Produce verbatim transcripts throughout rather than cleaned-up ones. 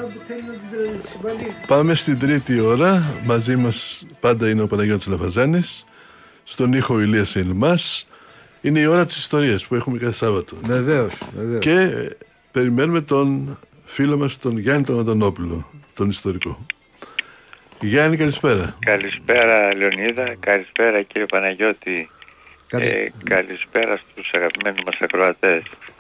Πάμε στην τρίτη ώρα. Μαζί μας πάντα είναι ο Παναγιώτης Λαφαζάνης. Στον ήχο Ηλίας Ιλμάς. Είναι η ώρα της ιστορίας που έχουμε κάθε Σάββατο. Βεβαίως, βεβαίως. Και περιμένουμε τον φίλο μας, τον Γιάννη τον Αντωνόπουλο, τον ιστορικό. Γιάννη, καλησπέρα. Καλησπέρα Λεωνίδα, καλησπέρα κύριε Παναγιώτη. Καλησπέρα, ε, καλησπέρα στους αγαπημένους μας ακροατές.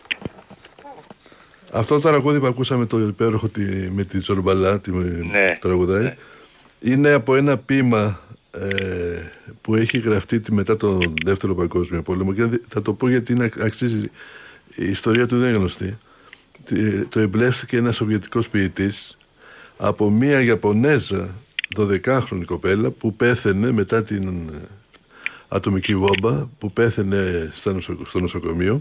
Αυτό το τραγούδι που ακούσαμε, το υπέροχο τη, με τη Ζορμπαλά, τη ναι, τραγουδάει, ναι. Είναι από ένα ποίημα ε, που έχει γραφτεί μετά τον Δεύτερο Παγκόσμιο Πόλεμο, και θα το πω γιατί είναι, αξίζει, η ιστορία του δεν είναι γνωστή. Το εμπλεύστηκε ένας σοβιετικός ποιητής από μια Ιαπωνέζα δωδεκάχρονη κοπέλα που πέθαινε μετά την ατομική βόμβα, που πέθαινε στο νοσοκομείο,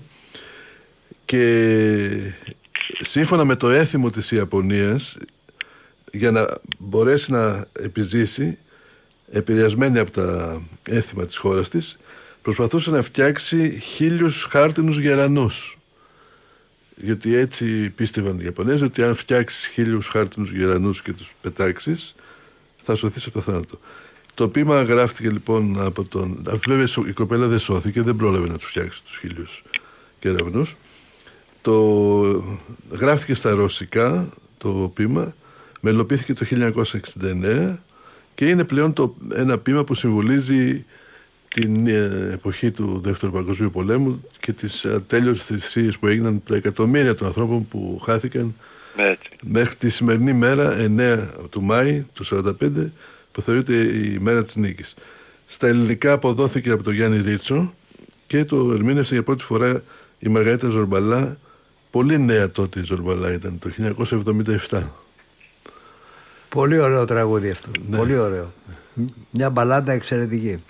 και σύμφωνα με το έθιμο της Ιαπωνίας, για να μπορέσει να επιζήσει, επηρεασμένη από τα έθιμα της χώρας της, προσπαθούσε να φτιάξει χίλιους χάρτινους γερανούς, γιατί έτσι πίστευαν οι Ιαπωνέζοι ότι αν φτιάξεις χίλιους χάρτινους γερανούς και τους πετάξεις, θα σωθείς από το θάνατο. Το ποίημα γράφτηκε λοιπόν από τον... Βέβαια η κοπέλα δεν σώθηκε, δεν πρόλαβε να τους φτιάξει τους χίλιους κεραυνούς. Το γράφτηκε στα ρωσικά το ποίημα, μελοποιήθηκε το χίλια εννιακόσια εξήντα εννέα και είναι πλέον το, ένα ποίημα που συμβολίζει την εποχή του Δεύτερου Παγκοσμίου Πολέμου και τις ατέλειωτες θυσίες που έγιναν, τα εκατομμύρια των ανθρώπων που χάθηκαν Έτσι. μέχρι τη σημερινή μέρα, εννέα του Μάη του σαράντα πέντε, που θεωρείται η μέρα της νίκης. Στα ελληνικά αποδόθηκε από τον Γιάννη Ρίτσο και το ερμήνευσε για πρώτη φορά η Μαργαρίτα Ζορμπαλά. Πολύ νέα τότε η Ζορμπαλά ήταν, το χίλια εννιακόσια εβδομήντα επτά. Πολύ ωραίο τραγούδι αυτό. Ναι. Πολύ ωραίο. Μια μπαλάντα εξαιρετική.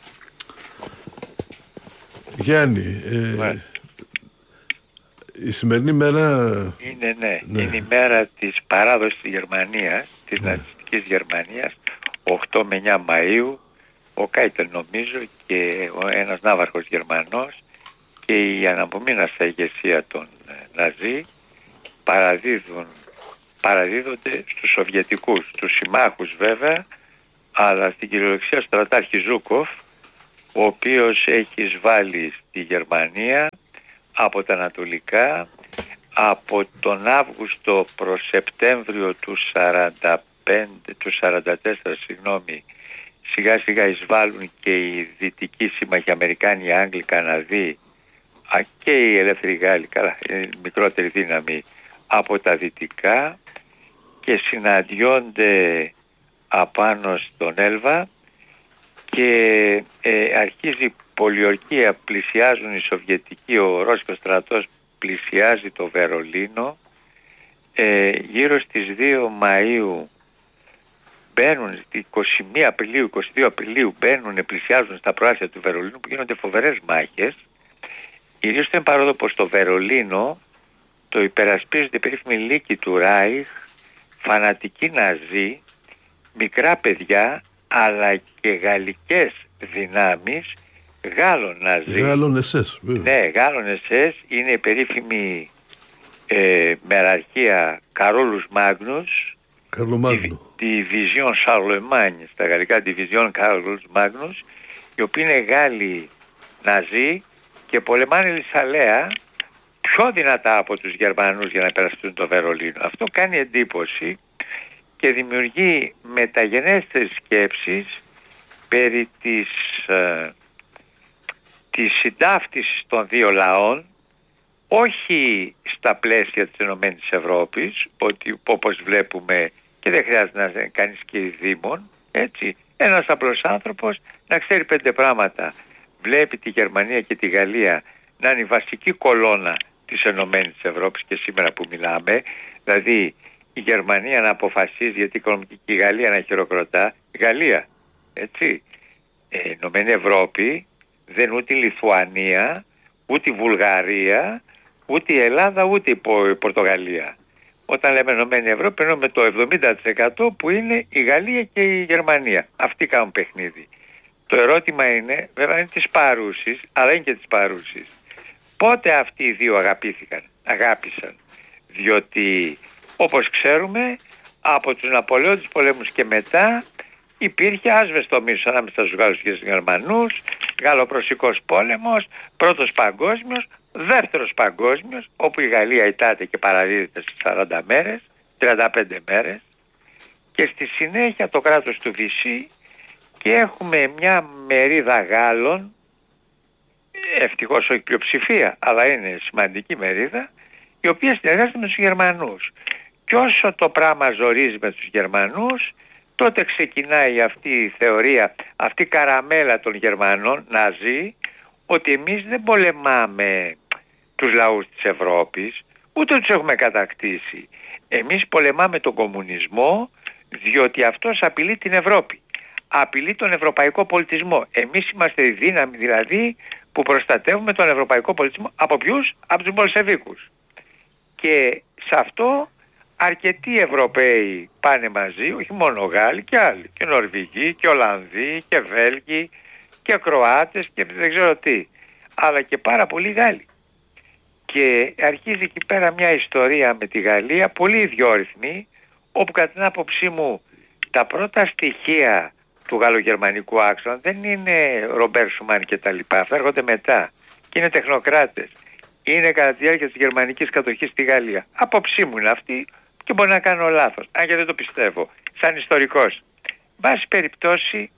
Γιάννη, ε, ναι. η σημερινή μέρα... Είναι, ναι, ναι. είναι η μέρα της παράδοσης της Γερμανίας, της ναι. ναζιστικής Γερμανίας, οκτώ με εννέα Μαΐου, ο Κάιτερ νομίζω και ο ένας ναύαρχος Γερμανός και η αναπομείνασα ηγεσία των Ναζί παραδίδουν, παραδίδονται στους Σοβιετικούς, τους συμμάχους βέβαια, αλλά στην κυριολεξία στρατάρχη Ζούκοφ, ο οποίος έχει εισβάλει στη Γερμανία από τα Ανατολικά από τον Αύγουστο προς Σεπτέμβριο του σαράντα πέντε, του σαράντα τέσσερα, συγγνώμη, σιγά σιγά εισβάλλουν και οι δυτικοί σύμμαχοι Αμερικάνοι, Άγγλοι, Καναδοί και οι ελεύθεροι Γάλλοι, καλά, μικρότερη δύναμη από τα δυτικά, και συναντιόνται απάνω στον Έλβα και ε, αρχίζει η πολιορκία, πλησιάζουν οι Σοβιετικοί, ο Ρώσικος στρατός πλησιάζει το Βερολίνο, ε, γύρω στις δύο Μαΐου μπαίνουν, είκοσι μία Απριλίου, είκοσι δύο Απριλίου μπαίνουν, πλησιάζουν στα προάστια του Βερολίνου, που γίνονται φοβερές μάχες. Κυρίως δεν παρόλο πως στο Βερολίνο το υπερασπίζονται η περίφημη λύκη του Ράιχ, φανατικοί Ναζί, μικρά παιδιά, αλλά και γαλλικές δυνάμεις, Γάλλων Ναζί. Γάλλων ες ες, βέβαια. Ναι, Γάλλων ες ες, είναι η περίφημη ε, μεραρχία Καρόλους Μάγνους, Καρλομάγνου. Division Charlemagne, στα γαλλικά Division Carolus Magnus, οι οποίοι είναι Γάλλοι Ναζί και πολεμάνε Λυσσαλέα πιο δυνατά από τους Γερμανούς για να περαστούν το Βερολίνο. Αυτό κάνει εντύπωση και δημιουργεί μεταγενέστερες σκέψεις περί της, ε, της συντάφτισης των δύο λαών, όχι στα πλαίσια της Ενωμένης Ευρώπης, ότι όπως βλέπουμε, και δεν χρειάζεται να κάνεις και δήμον, έτσι, ένας απλός άνθρωπος να ξέρει πέντε πράγματα. Βλέπει τη Γερμανία και τη Γαλλία να είναι η βασική κολόνα της Ενωμένης Ευρώπης και σήμερα που μιλάμε, δηλαδή η Γερμανία να αποφασίζει για την οικονομική και η Γαλλία να χειροκροτά. Γαλλία, έτσι. Ε, η Ενωμένη Ευρώπη δεν είναι ούτε η Λιθουανία, ούτε η Βουλγαρία, ούτε η Ελλάδα, ούτε η Πορτογαλία. Όταν λέμε Ενωμένη Ευρώπη εννοούμε το εβδομήντα τοις εκατό που είναι η Γαλλία και η Γερμανία. Αυτοί κάνουν παιχνίδι. Το ερώτημα είναι, βέβαια είναι της παρούσης, αλλά είναι και της παρούσης. Πότε αυτοί οι δύο αγαπήθηκαν, αγάπησαν? Διότι Όπως ξέρουμε, από τους Ναπολέοντες πολέμους και μετά υπήρχε άσβεστο μίσος ανάμεσα στους Γάλλους και στους Γερμανούς, Γαλλοπρωσικός πόλεμος, πρώτος παγκόσμιος, δεύτερος παγκόσμιος, όπου η Γαλλία ητάται και παραδίδεται σε σαράντα μέρες, τριάντα πέντε μέρες, και στη συνέχεια το κράτος του Βυσσή, και έχουμε μια μερίδα Γάλλων, ευτυχώς όχι πλειοψηφία, αλλά είναι σημαντική μερίδα, η οποία συνεργάζεται με τους Γερμανούς. Και όσο το πράγμα ζορίζει με τους Γερμανούς, τότε ξεκινάει αυτή η θεωρία, αυτή η καραμέλα των Γερμανών να ζει, ότι εμείς δεν πολεμάμε τους λαούς της Ευρώπης, ούτε τους έχουμε κατακτήσει. Εμείς πολεμάμε τον κομμουνισμό, διότι αυτός απειλεί την Ευρώπη. Απειλεί τον ευρωπαϊκό πολιτισμό. Εμείς είμαστε η δύναμη δηλαδή που προστατεύουμε τον ευρωπαϊκό πολιτισμό. Από ποιους? Από τους Μπολσεβίκους. Και σε αυτό αρκετοί Ευρωπαίοι πάνε μαζί, όχι μόνο Γάλλοι και άλλοι, και Νορβηγοί και Ολλανδοί και Βέλγοι και Κροάτες και δεν ξέρω τι, αλλά και πάρα πολλοί Γάλλοι. Και αρχίζει εκεί πέρα μια ιστορία με τη Γαλλία πολύ ιδιόρυθμη, όπου κατά την άποψή μου τα πρώτα στοιχεία του γαλλογερμανικού άξονα δεν είναι Ρομπέρ Σουμάν και τα λοιπά, αυτά έρχονται μετά και είναι τεχνοκράτες. Είναι κατά τη διάρκεια της γερμανικής κατοχής στη Γαλλία. Απόψή μου είναι αυτή και μπορεί να κάνω λάθος, αν και δεν το πιστεύω, σαν ιστορικός. Βάση περιπτώσει,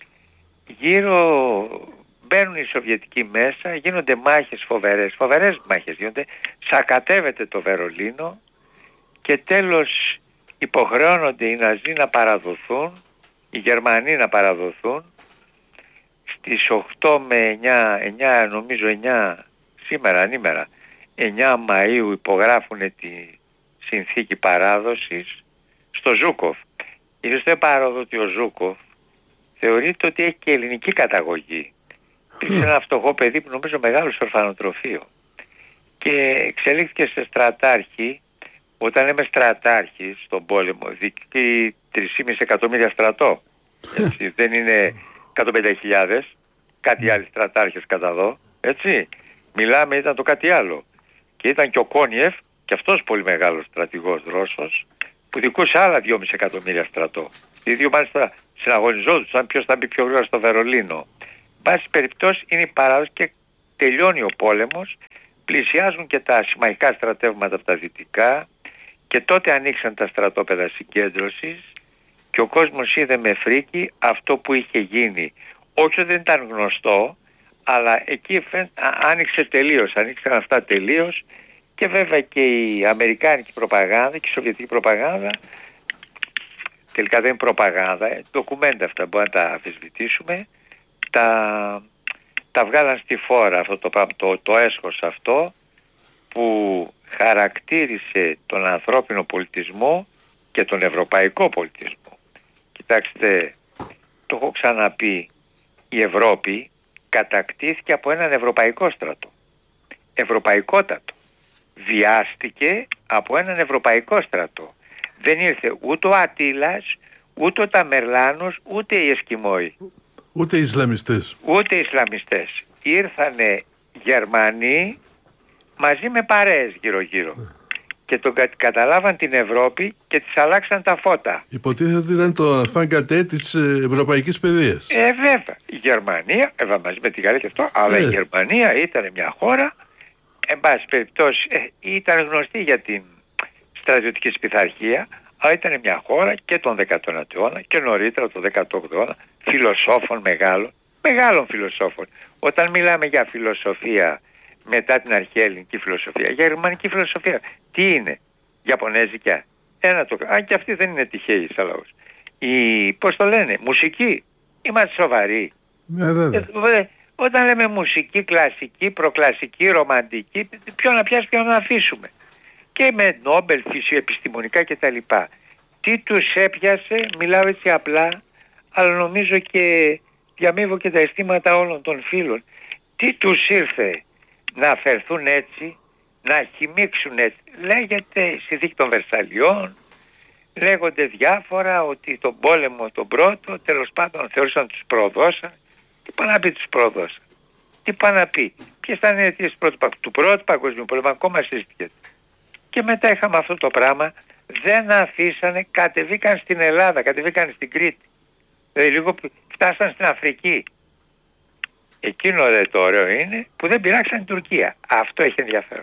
γύρω μπαίνουν οι Σοβιετικοί μέσα, γίνονται μάχες φοβερές, φοβερές μάχες γίνονται, σακατεύεται το Βερολίνο και τέλος υποχρεώνονται οι Ναζί να παραδοθούν, οι Γερμανοί να παραδοθούν στις οκτώ με εννιά, εννιά νομίζω εννιά, σήμερα ανήμερα, εννιά Μαΐου υπογράφουν τη συνθήκη παράδοσης στο Ζούκοφ. Ίσως δεν πάρω ότι ο Ζούκοφ θεωρείται ότι έχει και ελληνική καταγωγή. Υπήρξε ένα φτωχό παιδί που νομίζω μεγάλο στο ορφανοτροφείο και εξελίχθηκε σε στρατάρχη. Όταν είμαι στρατάρχης στον πόλεμο διοικεί τρία και μισό εκατομμύρια στρατό. Έτσι, δεν είναι εκατόν πενήντα χιλιάδες, κάτι άλλοι στρατάρχες κατά εδώ, έτσι. Μιλάμε, ήταν το κάτι άλλο. Και ήταν και ο Κόνιεφ, και αυτός πολύ μεγάλος στρατηγός Ρώσος, που δικούσε άλλα δυόμισι εκατομμύρια στρατό. Οι δύο μάλιστα συναγωνιζόντουσαν ποιος θα μπει πιο γρήγορα στο Βερολίνο. Βάση περιπτώσει είναι η παράδοση και τελειώνει ο πόλεμος, πλησιάζουν και τα συμμαχικά στρατεύματα από τα δυτικά και τότε ανοίξαν τα στρατόπεδα συγκέντρωσης και ο κόσμος είδε με φρίκι αυτό που είχε γίνει. Όχι ότι δεν ήταν γνωστό, αλλά εκεί φαίν, άνοιξε τελείως, ανοίξαν αυτά τελείως και βέβαια και η αμερικάνικη προπαγάνδα και η σοβιετική προπαγάνδα, τελικά δεν είναι προπαγάνδα, ντοκουμέντα αυτά μπορούμε να τα αμφισβητήσουμε, τα, τα βγάλαν στη φόρα αυτό το πράγμα, το, το έσχος αυτό που χαρακτήρισε τον ανθρώπινο πολιτισμό και τον ευρωπαϊκό πολιτισμό. Κοιτάξτε, το έχω ξαναπεί, η Ευρώπη κατακτήθηκε από έναν ευρωπαϊκό στρατό. Ευρωπαϊκότατο. Βιάστηκε από έναν ευρωπαϊκό στρατό. Δεν ήρθε ούτε ο Ατήλας, ούτε ο Ταμερλάνος, ούτε οι Εσκιμόοι. Ούτε οι Ισλαμιστές. Ούτε οι Ισλαμιστές. Ήρθανε Γερμανοί μαζί με παρέες γύρω-γύρω. Και τον κα, καταλάβαν την Ευρώπη και της αλλάξαν τα φώτα. Υποτίθεται ότι ήταν το enfant cadet της ευρωπαϊκής παιδείας. Ε, βέβαια. Η Γερμανία, ε, μαζί με τη Γαλλία και αυτό, αλλά ε. η Γερμανία ήταν μια χώρα, εν πάση περιπτώσει, ε, ήταν γνωστή για την στρατιωτική πειθαρχία, αλλά ήταν μια χώρα και τον δέκατο ένατο αιώνα και νωρίτερα τον δέκατο όγδοο αιώνα, φιλοσόφων μεγάλων, μεγάλων φιλοσόφων. Όταν μιλάμε για φιλοσοφία μετά την αρχαία ελληνική φιλοσοφία, γερμανική φιλοσοφία, τι είναι? Ιαπωνέζικα. Ένα το... Αν και αυτή δεν είναι τυχαίοι σαν λαός. Η... Πώς το λένε? Μουσική. Είμαστε σοβαροί. Ναι, βέβαια. Ε, όταν λέμε μουσική, κλασική, προκλασική, ρομαντική, ποιο να πιάσει, ποιο να αφήσουμε. Και με Νόμπελ, φυσιοεπιστημονικά κτλ. Τι τους έπιασε, μιλάω έτσι απλά, αλλά νομίζω και διαμείβω και τα αισθήματα όλων των φίλων. Τι τους ήρθε να αφαιρθούν έτσι, να χυμίξουν έτσι? Λέγεται συνθήκη των Βερσαλιών, λέγονται διάφορα ότι τον πόλεμο τον πρώτο τέλος πάντων θεωρούσαν τους προδώσαν. Τι πάνε να πει τους προδώσαν? Τι πάνε να πει? Ποιες ήταν οι αιτίες του πρώτου, του πρώτου παγκοσμίου πολέμου? Ακόμα συζητιέται. Και μετά είχαμε αυτό το πράγμα δεν αφήσανε, κατεβήκαν στην Ελλάδα, κατεβήκαν στην Κρήτη. Δηλαδή λίγο φτάσαν στην Αφρική. Εκείνο δε το ωραίο είναι που δεν πειράξαν την Τουρκία. Αυτό έχει ενδιαφέρον.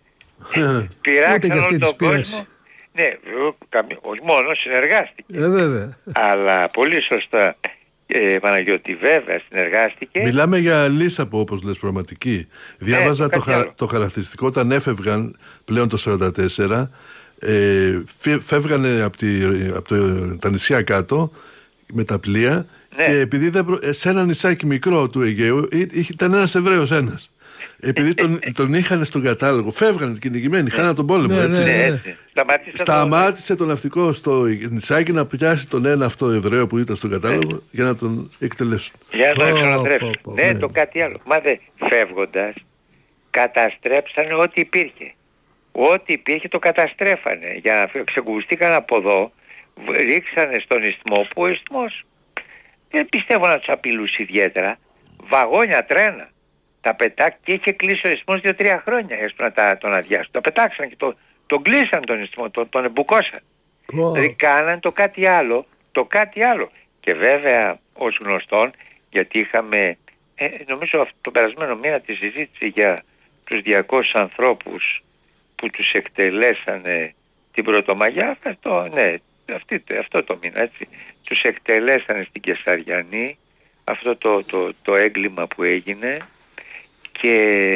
Πειράξαν όλο τον κόσμο. Ναι, όχι μόνο συνεργάστηκε. Ε, βέβαια. Αλλά πολύ σωστά, ε, Παναγιώτη, βέβαια συνεργάστηκε. Μιλάμε για λύσαπο, όπως λες, πραγματική. Διάβαζα ε, το, το, χα, το χαρακτηριστικό όταν έφευγαν πλέον το σαράντα τέσσερα. Ε, φεύγανε από, τη, από το, τα νησιά κάτω με τα πλοία, ναι. Και επειδή δεν, σε ένα νησάκι μικρό του Αιγαίου ήταν ένας Εβραίος ένας. Επειδή τον, τον είχαν στον κατάλογο, φεύγαν κυνηγημένοι, χάναν τον πόλεμο, ναι, έτσι. Ναι, έτσι. Σταμάτησε το ναυτικό στο νησάκι να πιάσει τον ένα αυτό Εβραίο που ήταν στον κατάλογο, ναι. Για να τον εκτελέσουν. Για να τον εξανατρέψουν. Oh, oh, oh, ναι, ναι, το κάτι άλλο. Μα δε, φεύγοντας, καταστρέψανε ό,τι υπήρχε. Ό,τι υπήρχε το καταστρέφανε. Για να ξεκουμπιστήκαν από εδώ, ρίξανε στον ισθμό, που ο ισθμός δεν πιστεύω να τους απειλούσε ιδιαίτερα. Βαγόνια, τρένα. Τα πετά και είχε κλείσει ο ισθμός δύο-τρία χρόνια να τα, τον αδειάσουν. Τα πετάξαν και το, τον κλείσαν τον ισθμό, τον, τον εμπουκώσαν. Oh. Δηλαδή κάναν το κάτι άλλο, το κάτι άλλο. Και βέβαια ως γνωστόν, γιατί είχαμε, ε, νομίζω το περασμένο μήνα τη συζήτηση για τους διακόσιους ανθρώπους που τους εκτελέσανε την Πρωτομαγιά, αυτό, ναι, αυτή, αυτό το μήνα, έτσι. Τους εκτελέσανε στην Κεσαριανή, αυτό το, το, το έγκλημα που έγινε. Και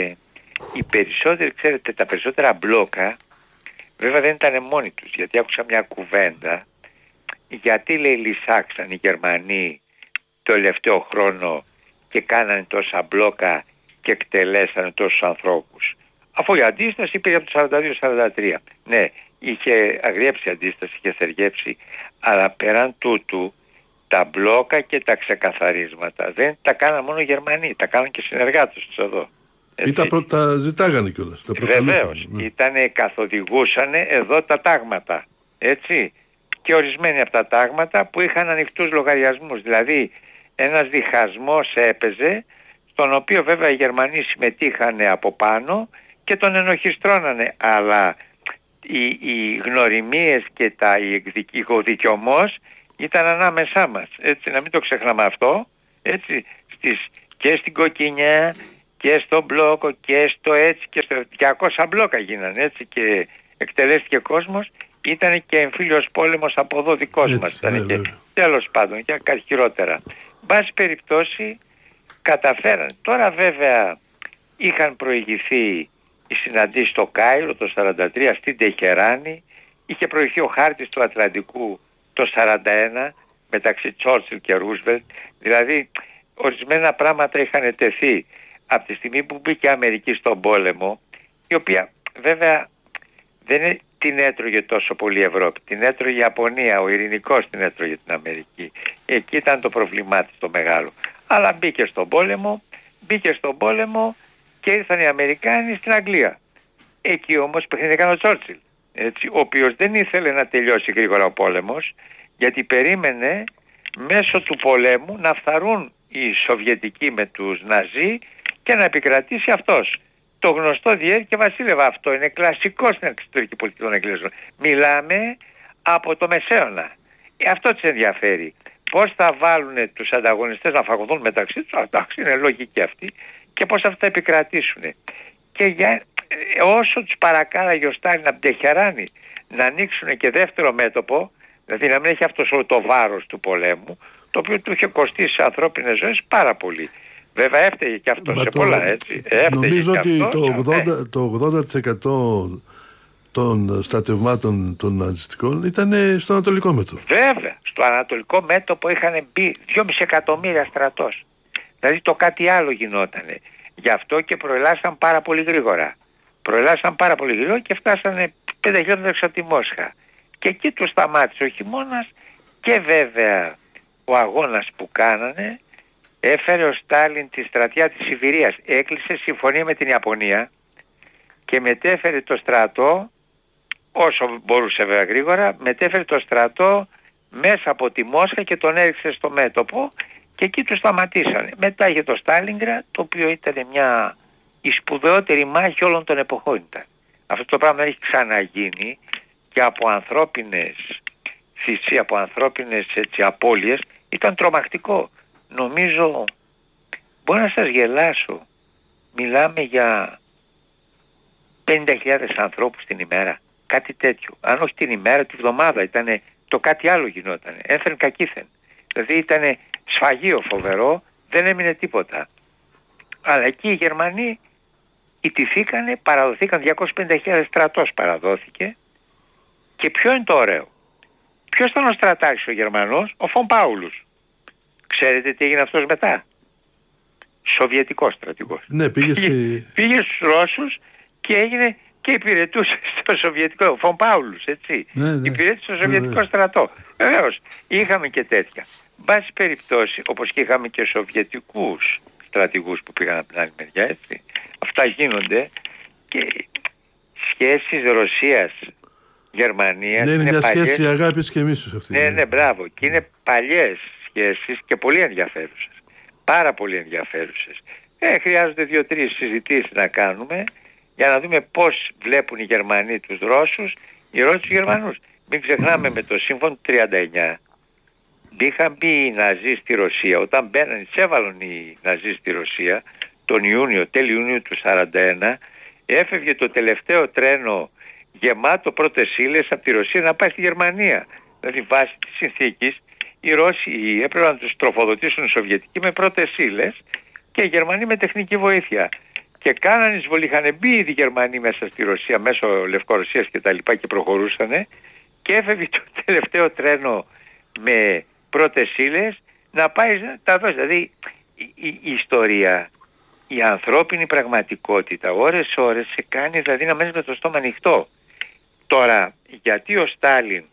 οι περισσότεροι, ξέρετε, τα περισσότερα μπλόκα βέβαια δεν ήταν μόνοι τους, γιατί άκουσα μια κουβέντα γιατί, λέει, λυσάξαν οι Γερμανοί το τελευταίο χρόνο και κάνανε τόσα μπλόκα και εκτελέσανε τόσους ανθρώπους, αφού η αντίσταση πήγε από το σαράντα δύο σαράντα τρία. Ναι, είχε αγριέψει η αντίσταση, είχε θεργέψει, αλλά πέραν τούτου τα μπλόκα και τα ξεκαθαρίσματα δεν τα κάναν μόνο οι Γερμανοί, τα κάναν και οι συνεργάτες τους εδώ. Ή τα, προ, τα ζητάγανε κιόλας. Βεβαίως, ναι. Ήτανε, καθοδηγούσανε εδώ τα τάγματα, έτσι. Και ορισμένοι από τα τάγματα που είχαν ανοιχτούς λογαριασμούς. Δηλαδή ένας διχασμός έπαιζε, στον οποίο βέβαια οι Γερμανοί συμμετείχαν από πάνω και τον ενοχιστρώνανε. Αλλά οι, οι γνωριμίες και τα εκδικιωμός ήταν ανάμεσά μας, έτσι, να μην το ξεχνάμε αυτό, έτσι, στις, και στην Κοκκινιά και στο μπλόκο και στο έτσι και στο διακόσια μπλόκα γίνανε, έτσι, και εκτελέστηκε κόσμος. Ήταν και εμφύλιος πόλεμος από εδώ δικός έτσι, μας, ήταν, ναι, και τέλος πάντων και κάτι χειρότερα. Μπάση περιπτώσει καταφέραν. Τώρα βέβαια είχαν προηγηθεί οι συναντήσεις στο Κάιρο το σαράντα τρία, στην Τεχεράνη, είχε προηγηθεί ο χάρτης του Ατλαντικού το σαράντα ένα μεταξύ Τσόρτσιλ και Ρούσβελτ. Δηλαδή ορισμένα πράγματα είχαν τεθεί από τη στιγμή που μπήκε η Αμερική στον πόλεμο, η οποία βέβαια δεν την έτρωγε τόσο πολύ η Ευρώπη, την έτρωγε η Ιαπωνία, ο ειρηνικός την έτρωγε την Αμερική. Εκεί ήταν το προβλημά της το μεγάλο. Αλλά μπήκε στον πόλεμο, μπήκε στον πόλεμο και ήρθαν οι Αμερικάνοι στην Αγγλία. Εκεί όμως παιχνίδι ο Τσόρτσιλ, έτσι, ο οποίος δεν ήθελε να τελειώσει γρήγορα ο πόλεμος, γιατί περίμενε μέσω του πολέμου να φθαρούν οι Σοβιετικοί με τους Ναζί και να επικρατήσει αυτός. Το γνωστό διέρη και βασίλευα, αυτό είναι κλασικό στην εξωτερική πολιτική των Εγγλέζων. Μιλάμε από το Μεσαίωνα. Ε, αυτό τους ενδιαφέρει. Πώς θα βάλουν τους ανταγωνιστές να φαγωθούν μεταξύ τους, εντάξει, είναι λογική αυτή, και πώς θα επικρατήσουν. Και για, ε, όσο τους παρακάλαγε ο Στάλιν από την Τεχεράνη να ανοίξουν και δεύτερο μέτωπο, δηλαδή να μην έχει αυτό το βάρος του πολέμου, το οποίο του είχε κοστίσει σε ανθρώπινες ζωές πάρα πολύ. Βέβαια έφταιγε και αυτό σε το, πολλά, έτσι. Έφταιγε νομίζω ότι αυτό, το, ογδόντα, ναι. το ογδόντα τοις εκατό των στρατευμάτων των ναζιστικών ήταν στο Ανατολικό μέτωπο. Βέβαια, στο Ανατολικό μέτωπο είχαν μπει δυόμισι εκατομμύρια στρατός. Δηλαδή το κάτι άλλο γινότανε. Γι' αυτό και προελάσαν πάρα πολύ γρήγορα. Προελάσαν πάρα πολύ γρήγορα και φτάσανε πέντε χιλιόμετρα από τη Μόσχα. Και εκεί τους σταμάτησε ο χειμώνας και βέβαια ο αγώνας που κάνανε. Έφερε ο Στάλιν τη στρατιά της Σιβηρίας, έκλεισε συμφωνία με την Ιαπωνία και μετέφερε το στρατό, όσο μπορούσε βέβαια γρήγορα, μετέφερε το στρατό μέσα από τη Μόσχα και τον έριξε στο μέτωπο και εκεί του σταματήσανε. Μετά είχε το Στάλινγκραντ, το οποίο ήταν μια η σπουδαιότερη μάχη όλων των εποχών ήταν. Αυτό το πράγμα δεν έχει ξαναγίνει και από ανθρώπινες θυσίες, από ανθρώπινες έτσι, απώλειες, ήταν τρομακτικό. Νομίζω, μπορώ να σας γελάσω, μιλάμε για πενήντα χιλιάδες ανθρώπους την ημέρα, κάτι τέτοιο. Αν όχι την ημέρα, τη βδομάδα, ήταν το κάτι άλλο γινόταν, ένθεν κακήθεν. Δηλαδή ήταν σφαγείο φοβερό, δεν έμεινε τίποτα. Αλλά εκεί οι Γερμανοί ιτηθήκανε, παραδοθήκαν, διακόσιες πενήντα χιλιάδες στρατός παραδόθηκε. Και ποιο είναι το ωραίο? Ποιος ήταν ο στρατάρχης ο Γερμανός? Ο Φον Πάουλους. Ξέρετε τι έγινε αυτός μετά? Σοβιετικός στρατηγός. Ναι, πήγε, πήγε, σε... πήγε στους Ρώσους και έγινε και υπηρετούσε στο Σοβιετικό, ο Φον Πάουλους, έτσι. Ναι, ναι. Υπηρέτησε στο Σοβιετικό ναι. στρατό. Βεβαίως, είχαμε και τέτοια. Μπάση περιπτώσει, όπως και είχαμε και Σοβιετικούς στρατηγούς που πήγαν από την άλλη μεριά, έτσι. Αυτά γίνονται και σχέσεις Ρωσίας Γερμανία. Ναι, είναι, είναι μια παλιές... σχέση αγάπης και μίσους αυτή. Ναι, ναι, μπράβο. Και είναι παλιές σχέσεις και πολύ ενδιαφέρουσες. Πάρα πολύ ενδιαφέρουσες. Ε, χρειάζονται δύο-τρεις συζητήσεις να κάνουμε για να δούμε πώς βλέπουν οι Γερμανοί τους Ρώσους, οι Ρώσοι τους Γερμανούς. Μην ξεχνάμε με το σύμφωνο του τριάντα εννιά. Είχαν μπει οι Ναζί στη Ρωσία. Όταν μπαίνανε, εισέβαλαν οι Ναζί στη Ρωσία τον Ιούνιο, τέλη Ιουνίου του σαράντα ένα, έφευγε το τελευταίο τρένο γεμάτο πρώτες ύλες από τη Ρωσία να πάει στη Γερμανία. Δηλαδή βάσει της συνθήκης οι Ρώσοι έπρεπε να τους τροφοδοτήσουν οι Σοβιετικοί με πρώτες ύλες και οι Γερμανοί με τεχνική βοήθεια. Και κάνανε εισβολή, είχαν μπει ήδη οι Γερμανοί μέσα στη Ρωσία μέσω Λευκορωσίας και τα λοιπά και προχωρούσανε και έφευγε το τελευταίο τρένο με πρώτες ύλες να πάει να τα δώσει. Δηλαδή η, η, η ιστορία, η ανθρώπινη πραγματικότητα ώρες ώρες σε κάνει δηλαδή να μένεις με το στόμα ανοιχτό. Τώρα, γιατί ο Στάλιν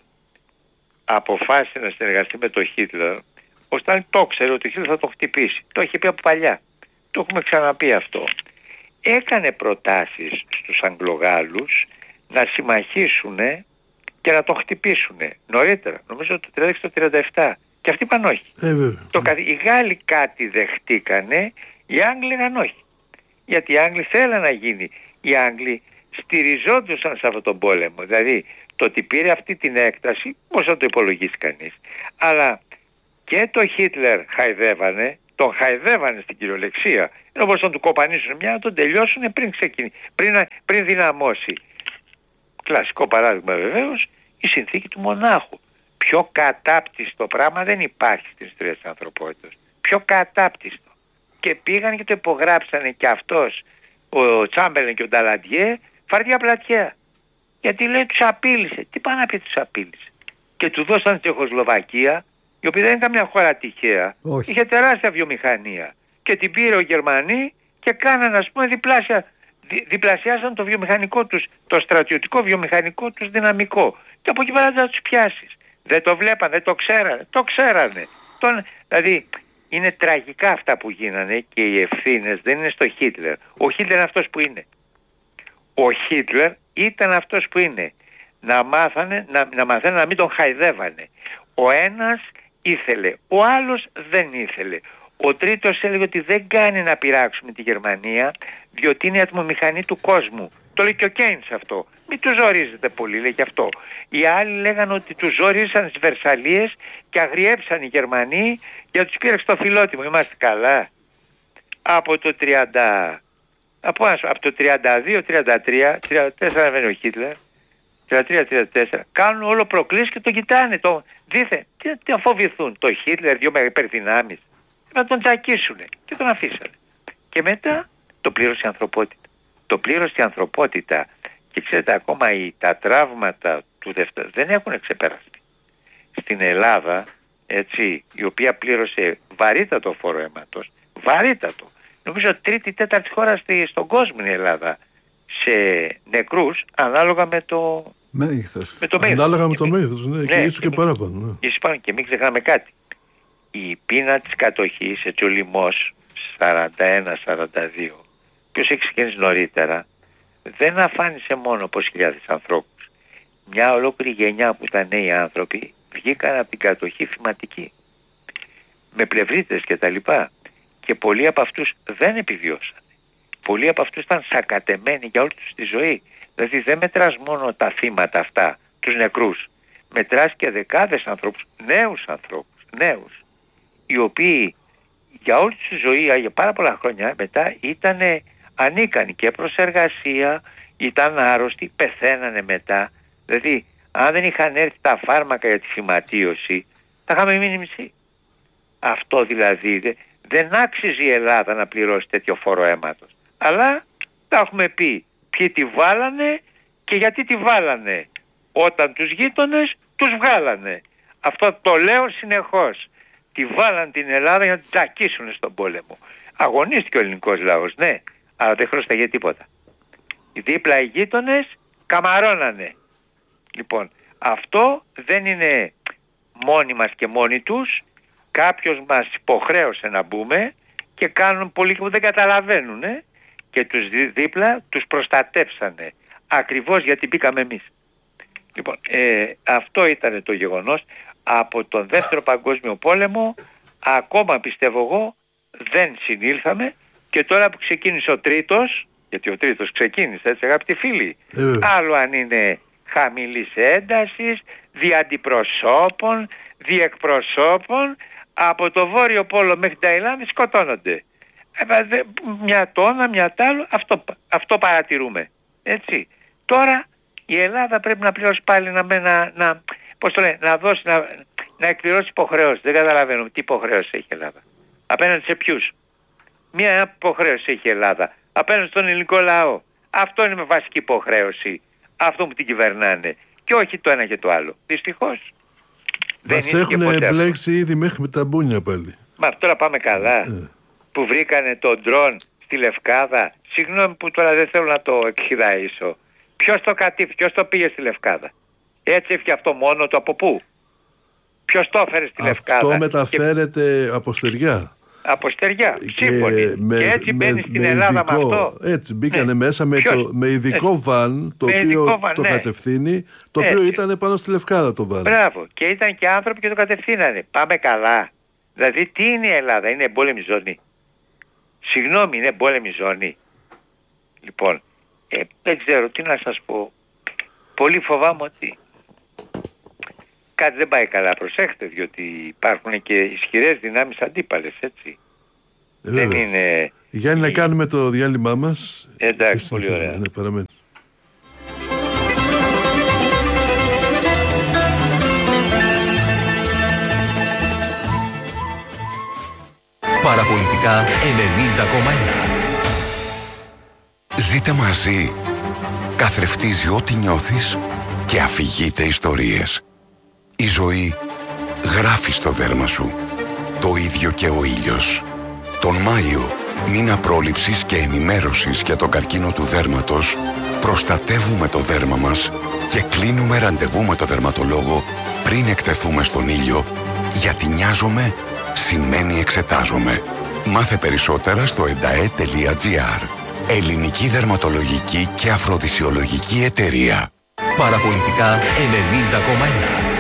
αποφάσισε να συνεργαστεί με τον Χίτλερ? Ο Στάλιν το ξέρει ότι ο Χίτλερ θα το χτυπήσει. Το είχε πει από παλιά. Το έχουμε ξαναπεί αυτό. Έκανε προτάσεις στους Αγγλογάλους να συμμαχήσουν και να τον χτυπήσουν νωρίτερα. Νομίζω το τριάντα έξι το τριάντα επτά. Και αυτοί είπαν όχι. Ε, το, οι Γάλλοι κάτι δεχτήκανε, οι Άγγλοι λέγαν όχι. Γιατί οι Άγγλοι θέλαν να γίνει. Οι Άγγλοι στηριζόντουσαν σε αυτόν τον πόλεμο. Δηλαδή το ότι πήρε αυτή την έκταση, πώς θα το υπολογίσει κανείς. Αλλά και το Χίτλερ χαϊδεύανε, τον χαϊδεύανε στην κυριολεξία. Ενώ μπορούσαν να του κοπανίσουν μια, να τον τελειώσουν πριν, ξεκινήσει, πριν, πριν δυναμώσει. Κλασικό παράδειγμα βεβαίως, η συνθήκη του Μονάχου. Πιο κατάπτυστο πράγμα δεν υπάρχει στην ιστορία της ανθρωπότητας. Πιο κατάπτυστο. Και πήγαν και το υπογράψανε και αυτός, ο Τσάμπερλεν και ο Νταλαντιέ, φαρδιά πλατιά. Γιατί λέει τους απείλησε. Τι πάει να πει τους απείλησε? Και του δώσαν τη Τσεχοσλοβακία, η οποία δεν είναι καμιά χώρα τυχαία. Όχι. Είχε τεράστια βιομηχανία. Και την πήρε ο Γερμανοί και κάνανε, ας πούμε, διπλάσια, δι, διπλασιάσαν το βιομηχανικό τους, το στρατιωτικό βιομηχανικό τους δυναμικό. Και από εκεί πέρα να τους πιάσεις. Δεν το βλέπανε, δεν το ξέρανε. Το ξέρανε. Τον, δηλαδή είναι τραγικά αυτά που γίνανε και οι ευθύνες δεν είναι στο Χίτλερ. Ο Χίτλερ είναι αυτός που είναι. Ο Χίτλερ ήταν αυτός που είναι. Να μάθανε, να, να μαθαίνουν να μην τον χαϊδεύανε. Ο ένας ήθελε, ο άλλος δεν ήθελε. Ο τρίτος έλεγε ότι δεν κάνει να πειράξουμε τη Γερμανία, διότι είναι η ατμομηχανή του κόσμου. Το λέει και ο Κέινς αυτό. Μην του ζορίζετε πολύ, λέει και αυτό. Οι άλλοι λέγανε ότι του ζορίζαν στις Βερσαλίες και αγριέψαν οι Γερμανοί για τους πήραξε το φιλότιμο. Είμαστε καλά. Από το τριάντα, από, από το τριάντα δύο τριάντα τρία, τριάντα τέσσερα μένει ο Χίτλερ, τριάντα τρία τριάντα τέσσερα, κάνουν όλο προκλήσεις και τον κοιτάνε. Το, δίθε, τι, τι αφοβηθούν, το Χίτλερ, δύο με υπερδυνάμεις. Να τον τακίσουνε και τον αφήσανε. Και μετά το πλήρωσε η ανθρωπότητα. Το πλήρωσε η ανθρωπότητα. Και ξέρετε, ακόμα οι, τα τραύματα του δεύτερου δεν έχουν ξεπεραστεί. Στην Ελλάδα, έτσι, η οποία πλήρωσε βαρύτατο φόρο αίματος, βαρύτατο. Νομίζω τρίτη, τέταρτη χώρα στη, στον κόσμο είναι η Ελλάδα σε νεκρούς ανάλογα με το μέγεθος. Με το μέγεθος. Ανάλογα με το μέγεθος, ναι, ναι, και ίσως και, και παράπάνω. Ναι. Και μην ξεχνάμε κάτι. Η πείνα της κατοχής, έτσι ο λοιμός σαράντα ένα σαράντα δύο, ποιος έχει ξεκινήσει νωρίτερα, δεν αφάνισε μόνο πως χιλιάδες ανθρώπους. Μια ολόκληρη γενιά που ήταν νέοι άνθρωποι βγήκαν από την κατοχή θυματικοί. Με πλευρίτες και τα λοιπά. Και πολλοί από αυτούς δεν επιβιώσαν. Πολλοί από αυτούς ήταν σακατεμένοι για όλη τους τη ζωή. Δηλαδή δεν μετράς μόνο τα θύματα αυτά τους νεκρούς. Μετράς και δεκάδες ανθρώπους, νέους ανθρώπους, νέους, οι οποίοι για όλη τη ζωή, για πάρα πολλά χρόνια μετά, ήταν ανίκανοι και προς εργασία, ήταν άρρωστοι, πεθαίνανε μετά. Δηλαδή, αν δεν είχαν έρθει τα φάρμακα για τη φυματίωση, θα είχαμε μείνει μισοί. Αυτό δηλαδή δε, δεν άξιζε η Ελλάδα να πληρώσει τέτοιο φόρο αίματος. Αλλά τα έχουμε πει ποιοι τη βάλανε και γιατί τη βάλανε. Όταν τους γείτονες τους βγάλανε. Αυτό το λέω συνεχώς. Τη βάλανε την Ελλάδα για να την τακίσουν στον πόλεμο. Αγωνίστηκε ο ελληνικός λαός, ναι, αλλά δεν χρωσταγε τίποτα. Δίπλα οι γείτονες καμαρώνανε. Λοιπόν, αυτό δεν είναι μόνοι μας και μόνοι τους. Κάποιος μας υποχρέωσε να μπούμε και κάνουν πολλοί που δεν καταλαβαίνουν, ε? Και τους δίπλα τους προστατεύσανε. Ακριβώς γιατί μπήκαμε εμείς. Λοιπόν, ε, αυτό ήταν το γεγονός. Από τον Δεύτερο Παγκόσμιο Πόλεμο ακόμα πιστεύω εγώ δεν συνήλθαμε, και τώρα που ξεκίνησε ο τρίτος, γιατί ο τρίτος ξεκίνησε, έτσι αγαπητοί φίλοι, ε. άλλο αν είναι χαμηλής έντασης, δι' αντιπροσώπων, δι' εκπροσώπων, από το Βόρειο Πόλο μέχρι την Ταϊλάνδη σκοτώνονται. Ε, μια τόνα, μια τάλο, αυτό, αυτό παρατηρούμε. Έτσι. Τώρα η Ελλάδα πρέπει να πληρώσει πάλι να, να, να, πώς το λένε, να δώσει, να, να εκπληρώσει υποχρεώσεις. Δεν καταλαβαίνω τι υποχρεώσεις έχει η Ελλάδα. Απέναντι σε ποιους? Μια υποχρέωση έχει η Ελλάδα απέναντι στον ελληνικό λαό. Αυτό είναι με βασική υποχρέωση. Αυτό που την κυβερνάνε. Και όχι το ένα και το άλλο. Δυστυχώς. Μας έχουν εμπλέξει ήδη μέχρι με τα μπούνια πάλι. Μα τώρα πάμε καλά. Ε. Που βρήκανε τον ντρόν στη Λευκάδα. Συγγνώμη που τώρα δεν θέλω να το εκχυδαίσω. Ποιος το κατήφθη, ποιος το πήγε στη Λευκάδα? Έτσι έφυγε αυτό μόνο το από πού? Ποιος το έφερε στη αυτό Λευκάδα? Αυτό μεταφέρεται και... από στεριά. Από στεριά, σύμφωνοι. Με, και έτσι με, μπαίνει στην με Ελλάδα ειδικό, με αυτό. Έτσι μπήκανε ναι. μέσα με, το, με ειδικό έτσι. βαν, το με οποίο βαν, το ναι. κατευθύνει, το έτσι. οποίο ήταν πάνω στη Λευκάδα το βαν. Μπράβο. Και ήταν και άνθρωποι και το κατευθύνανε. Πάμε καλά. Δηλαδή τι είναι η Ελλάδα? Είναι εμπόλεμη ζώνη? Συγγνώμη, είναι εμπόλεμη ζώνη? Λοιπόν, ε, δεν ξέρω τι να σας πω. Πολύ φοβάμαι ότι κάτι δεν πάει καλά. Προσέχτε, διότι υπάρχουν και ισχυρές δυνάμεις αντίπαλες, έτσι. Ε, δεν είναι... Γιάννη, η... να κάνουμε το διάλειμμά μας. Εντάξει, πολύ ωραία. Ναι, παραμένει. Παραπολιτικά ενενήντα κόμμα ένα. Ζείτε μαζί. Καθρεφτίζει ό,τι νιώθεις και αφηγείται ιστορίες. Η ζωή γράφει στο δέρμα σου. Το ίδιο και ο ήλιος. Τον Μάιο, μήνα πρόληψης και ενημέρωσης για τον καρκίνο του δέρματος, προστατεύουμε το δέρμα μας και κλείνουμε ραντεβού με το δερματολόγο πριν εκτεθούμε στον ήλιο, γιατί νοιάζομαι σημαίνει εξετάζομαι. Μάθε περισσότερα στο εντα ε τελεία τζι άρ. Ελληνική Δερματολογική και Αφροδισιολογική Εταιρεία. Παραπολιτικά ενενήντα κόμμα ένα.